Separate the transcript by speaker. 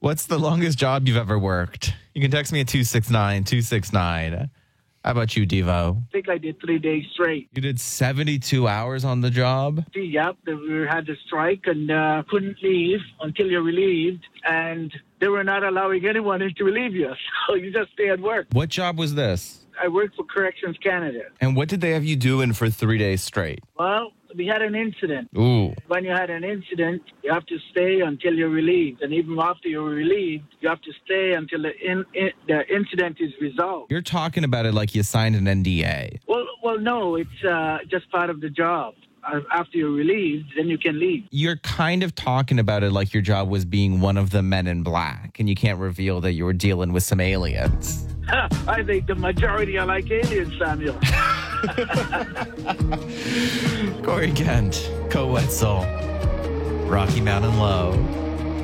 Speaker 1: What's the longest job you've ever worked? You can text me at 269-269. How about you, Devo?
Speaker 2: I think I did 3 days straight.
Speaker 1: You did 72 hours on the job?
Speaker 2: Yep, we had a strike and couldn't leave until you're relieved. And they were not allowing anyone to relieve you. So you just stay at work.
Speaker 1: What job was this?
Speaker 2: I worked for Corrections Canada.
Speaker 1: And what did they have you doing for 3 days straight?
Speaker 2: Well, we had an incident.
Speaker 1: Ooh.
Speaker 2: When you had an incident, you have to stay until you're relieved. And even after you're relieved, you have to stay until the incident is resolved.
Speaker 1: You're talking about it like you signed an NDA.
Speaker 2: Well, no, it's just part of the job. After you're relieved, then you can leave.
Speaker 1: You're kind of talking about it like your job was being one of the men in black, and you can't reveal that you were dealing with some aliens.
Speaker 2: I think the majority are like aliens, Samuel.
Speaker 1: Corey Kent, Co Wetzel, Rocky Mountain Low.